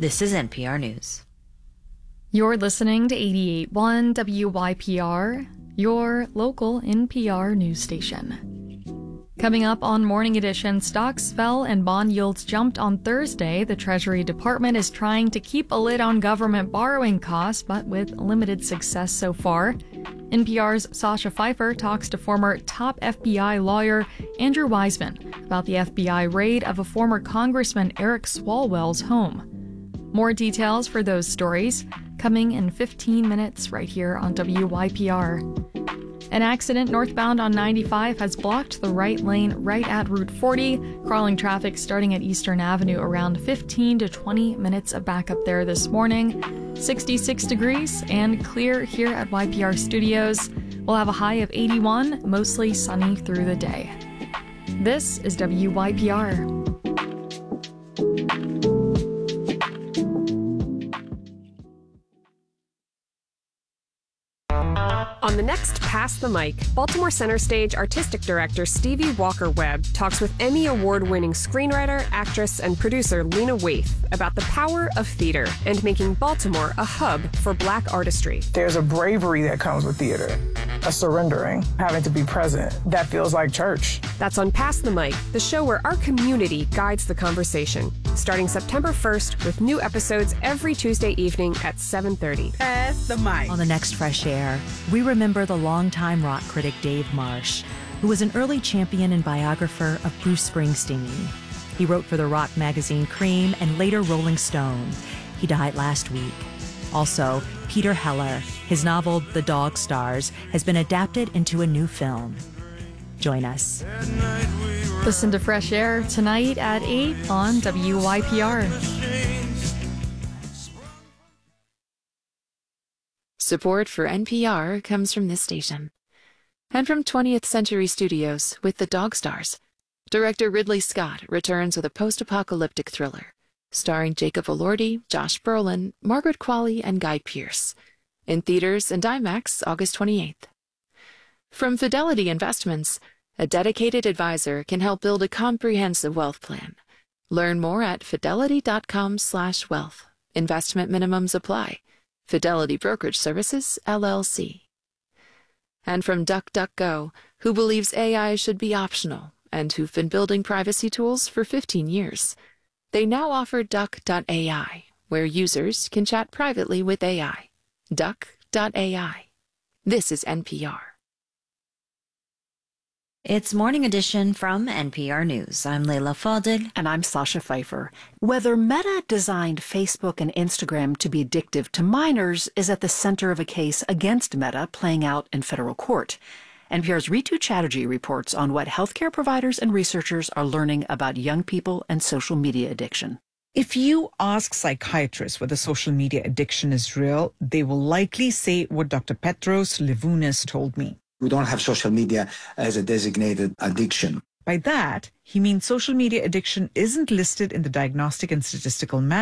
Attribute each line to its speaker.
Speaker 1: This is NPR News.
Speaker 2: You're listening to 88.1 WYPR, your local NPR news station. Coming up on Morning Edition, stocks fell and bond yields jumped on Thursday. The Treasury Department is trying to keep a lid on government borrowing costs, but with limited success so far. NPR's Sasha Pfeiffer talks to former top FBI lawyer Andrew Weissmann about the FBI raid of a former Congressman Eric Swalwell's home. More details for those stories coming in 15 minutes right here on WYPR. An accident northbound on 95 has blocked the right lane right at Route 40, crawling traffic starting at Eastern Avenue around 15 to 20 minutes of backup there this morning. 66 degrees and clear here at YPR Studios. We'll have a high of 81, mostly sunny through the day. This is WYPR.
Speaker 3: On the next Pass the Mic, Baltimore Center Stage artistic director Stevie Walker-Webb talks with Emmy Award-winning screenwriter, actress, and producer Lena Waithe about the power of theater and making Baltimore a hub for Black artistry.
Speaker 4: There's a bravery that comes with theater, a surrendering, having to be present. That feels like church.
Speaker 3: That's on Pass the Mic, the show where our community guides the conversation, starting September 1st with new episodes every Tuesday evening at 7:30.
Speaker 5: Pass the Mic.
Speaker 6: On the next Fresh Air, we remember the longtime rock critic Dave Marsh, who was an early champion and biographer of Bruce Springsteen. He wrote for the rock magazine Cream and later Rolling Stone. He died last week. Also, Peter Heller, his novel The Dog Stars, has been adapted into a new film. Join us.
Speaker 2: Listen to Fresh Air tonight at 8 on WYPR.
Speaker 7: Support for NPR comes from this station. And from 20th Century Studios with The Dog Stars. Director Ridley Scott returns with a post-apocalyptic thriller, starring Jacob Elordi, Josh Brolin, Margaret Qualley, and Guy Pearce. In theaters and IMAX August 28th. From Fidelity Investments, a dedicated advisor can help build a comprehensive wealth plan. Learn more at fidelity.com/wealth. Investment minimums apply. Fidelity Brokerage Services, LLC. And from DuckDuckGo, who believes AI should be optional and who've been building privacy tools for 15 years. They now offer Duck.ai, where users can chat privately with AI. Duck.ai. This is NPR.
Speaker 1: It's Morning Edition from NPR News. I'm Leila Fadel.
Speaker 5: And I'm Sasha Pfeiffer. Whether Meta designed Facebook and Instagram to be addictive to minors is at the center of a case against Meta playing out in federal court. NPR's Ritu Chatterjee reports on what healthcare providers and researchers are learning about young people and social media addiction.
Speaker 8: If you ask psychiatrists whether social media addiction is real, they will likely say what Dr. Petros Livounis told me.
Speaker 9: We don't have social media as a designated addiction.
Speaker 8: By that, he means social media addiction isn't listed in the Diagnostic and Statistical Manual